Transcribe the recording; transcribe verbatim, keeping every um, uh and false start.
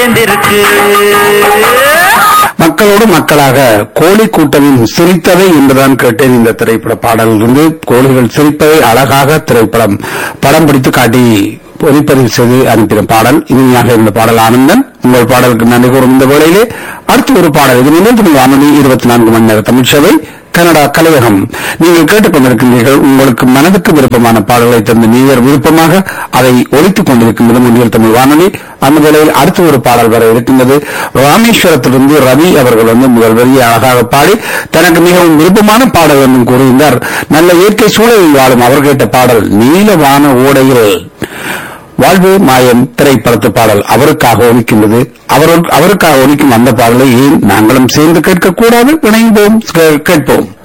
சேர்ந்திருக்கு. மக்களோடு மக்களாக கோழி கூட்டமும் சிரித்ததை என்றுதான் கேட்டேன். இந்த திரைப்பட பாடலிலிருந்து கோழிகள் சிரிப்பதை அழகாக திரைப்படம் படம் பிடித்து காட்டி ஒளிப்பதிவு செய்து அனுப்பின பாடல். இனிமையாக இருந்த பாடல் ஆனந்தன். உங்கள் பாடலுக்கு நன்றி கூறும் இந்த வேளையிலே அடுத்து ஒரு பாடல். இது முதல் வானொலி இருபத்தி நான்கு மணி நேர தமிழ்ச்சபை கனடா கலையகம். நீங்கள் கேட்டுக் கொண்டிருக்கின்றீர்கள். உங்களுக்கு மனதுக்கு விருப்பமான பாடல்களை தந்து நீங்கள் விருப்பமாக அதை ஒலித்துக் கொண்டிருக்கின்றது முன்னில் தமிழ் வானொலி. அந்த வேளையில் அடுத்த ஒரு பாடல் வர இருக்கின்றது. ராமேஸ்வரத்திலிருந்து ரவி அவர்கள் வந்து முதல் வரியை அழகாக பாடி தனக்கு மிகவும் விருப்பமான பாடல் என்றும் கூறியிருந்தார். நல்ல இயற்கை சூழலில் வாழும் அவர் கேட்ட பாடல் நீலவான ஓடையில் வாழ்வு மாயம் திரைப்படத்து பாடல் அவருக்காக ஒலிக்கின்றது. அவருக்காக ஒலிக்கும் அந்த பாடலை ஏன் நாங்களும் சேர்ந்து கேட்கக்கூடாது? இணைந்தோம், கேட்போம்.